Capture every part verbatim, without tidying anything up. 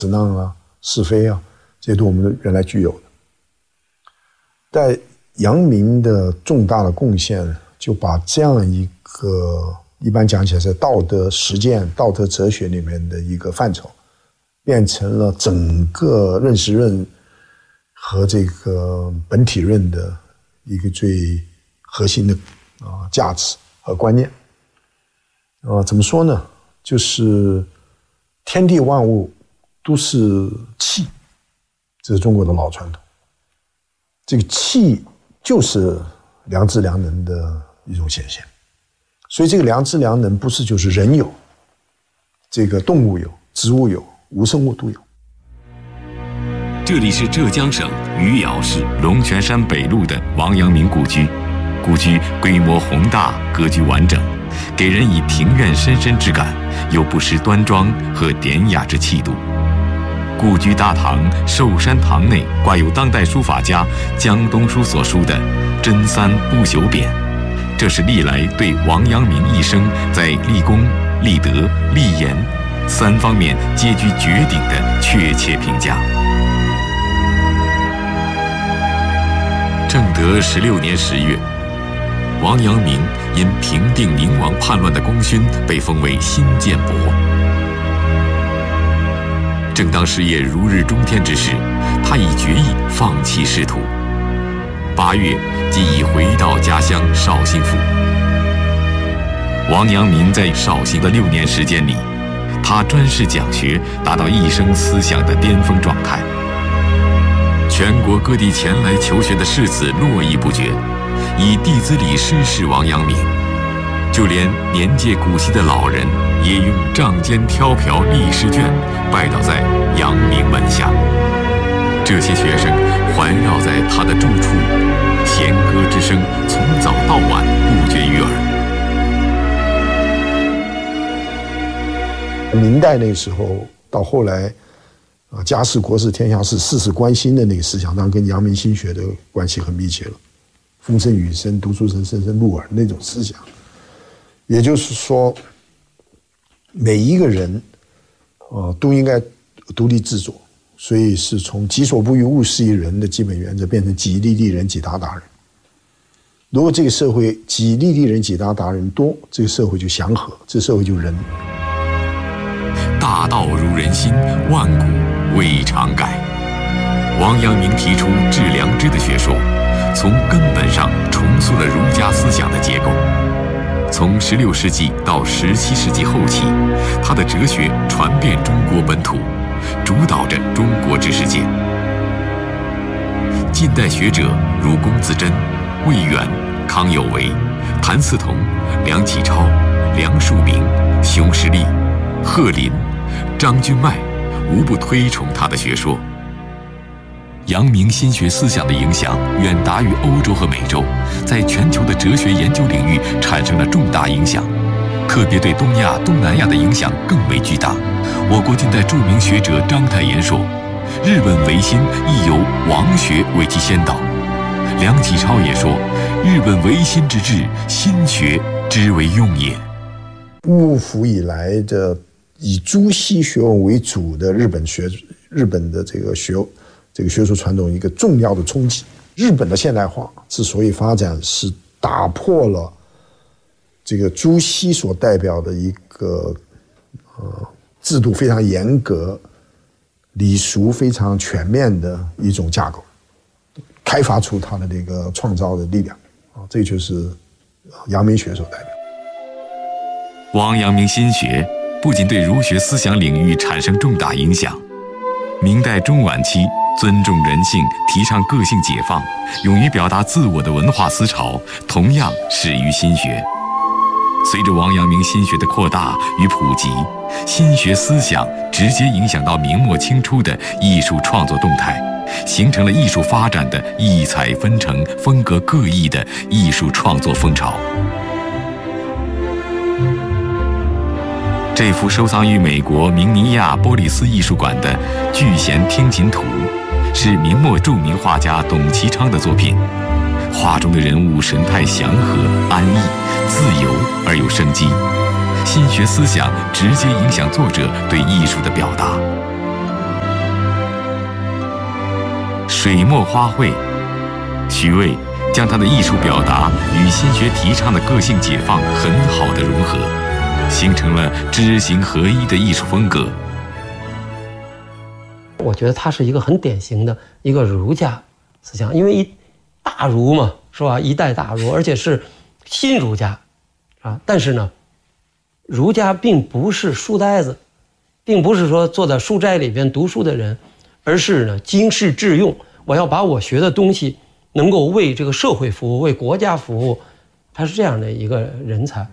死难啊、是非啊，这些都我们原来具有的。但阳明的重大的贡献，就把这样一个一般讲起来是道德实践、道德哲学里面的一个范畴，变成了整个认识论和这个本体论的一个最核心的啊价值和观念。啊，怎么说呢？就是天地万物都是气，这是中国的老传统。这个气就是良知良能的一种显现，所以这个良知良能不是就是人有，这个动物有，植物有，无生物都有。 这里是浙江省余姚市龙泉山北路的王阳明故居，故居规模宏大，格局完整，给人以庭院深深之感，又不失端庄和典雅之气度。故居大堂寿山堂内挂有当代书法家江东书所书的“真三不朽匾”，这是历来对王阳明一生在立功、立德、立言三方面皆居绝顶的确切评价。正德十六年十月，王阳明因平定宁王叛乱的功勋，被封为新建伯。正当事业如日中天之时，他已决意放弃仕途。八月，即已回到家乡绍兴府。王阳明在绍兴的六年时间里，他专事讲学，达到一生思想的巅峰状态。全国各地前来求学的士子络绎不绝，以弟子礼师事王阳明。就连年届古稀的老人，也用仗肩挑瓢立试卷拜倒在阳明门下。这些学生环绕在他的住处，弦歌之声从早到晚不绝于耳。 明代那个时候到后来啊，家事国事天下事，事事关心的那个思想，当然跟阳明心学的关系很密切了。风声雨声，读书声，声声入耳那种思想。也就是说，每一个人，呃，都应该独立自主，所以是从己所不欲，勿施于人的基本原则，变成己利利人，己达达人。如果这个社会己利利人，己达达人多，这个社会就祥和，这个社会就仁。 大道如人心，万古未尝改。王阳明提出致良知的学说，从根本上重塑了儒家思想的结构。从十六世纪到十七世纪后期，他的哲学传遍中国本土，主导着中国知识界。近代学者如龚自珍、魏源、康有为、谭嗣同、梁启超、梁漱溟、熊十力、贺林、张君迈，无不推崇他的学说。阳明心学思想的影响远达于欧洲和美洲，在全球的哲学研究领域产生了重大影响，特别对东亚、东南亚的影响更为巨大。我国近代著名学者章太炎说，日本维新亦由王学为其先导。梁启超也说，日本维新之治，心学之为用也。 幕府以来的以朱熹学问为主的日本学日本的这个学这个学术传统一个重要的冲击。日本的现代化之所以发展，是打破了这个朱熹所代表的一个呃制度非常严格、礼俗非常全面的一种架构，开发出它的这个创造的力量啊，这就是阳明学所代表。 王阳明心学不仅对儒学思想领域产生重大影响，明代中晚期尊重人性、提倡个性解放、勇于表达自我的文化思潮，同样始于心学。随着王阳明心学的扩大与普及，心学思想直接影响到明末清初的艺术创作动态，形成了艺术发展的异彩纷呈、风格各异的艺术创作风潮。这幅收藏于美国明尼亚波利斯艺术馆的《聚贤听琴图》，是明末著名画家董其昌的作品。画中的人物神态祥和、安逸、自由而有生机，心学思想直接影响作者对艺术的表达。 水墨花卉。徐渭将他的艺术表达与心学提倡的个性解放很好的融合，形成了知行合一的艺术风格。 我觉得他是一个很典型的一个儒家思想，因为一大儒嘛，是吧？一代大儒，而且是新儒家，啊，但是呢，儒家并不是书呆子，并不是说坐在书斋里边读书的人，而是呢经世致用。我要把我学的东西能够为这个社会服务，为国家服务，他是这样的一个人才。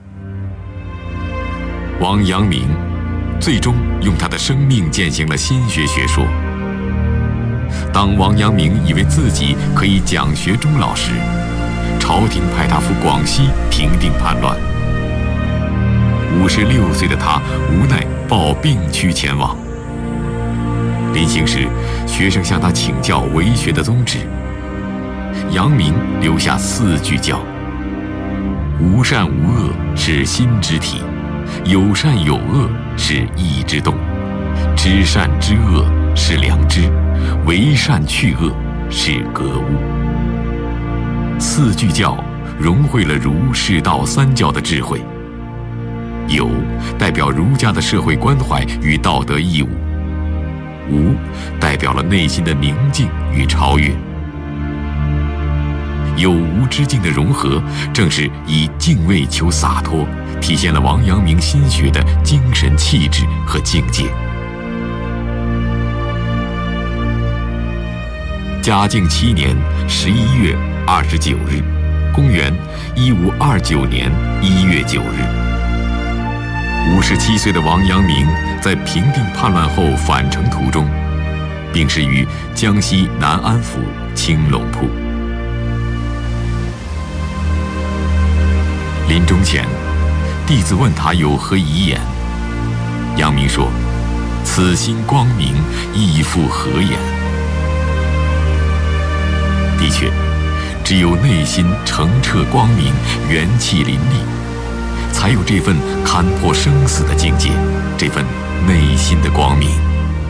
王阳明最终用他的生命践行了心学学说。当王阳明以为自己可以讲学终老时，朝廷派他赴广西平定叛乱。五十六岁的他无奈抱病躯前往。临行时，学生向他请教为学的宗旨。阳明留下四句教：无善无恶是心之体，有善有恶是意之动，知善知恶是良知，为善去恶是格物。四句教融汇了儒释道三教的智慧。有代表儒家的社会关怀与道德义务，无代表了内心的宁静与超越。有无之境的融合，正是以敬畏求洒脱，体现了王阳明心学的精神气质和境界。嘉靖七年十一月二十九日，公元一五二九年一月九日，五十七岁的王阳明在平定叛乱后返程途中，病逝于江西南安府青龙铺。临终前，弟子问他有何遗言，阳明说：“此心光明，亦复何言？”的确，只有内心澄澈光明，元气淋漓，才有这份看破生死的境界，这份内心的光明。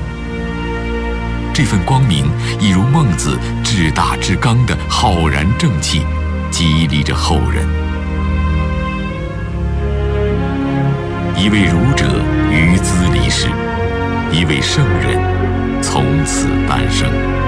这份光明亦如孟子至大至刚的浩然正气，激励着后人。一位儒者于兹离世，一位圣人从此诞生。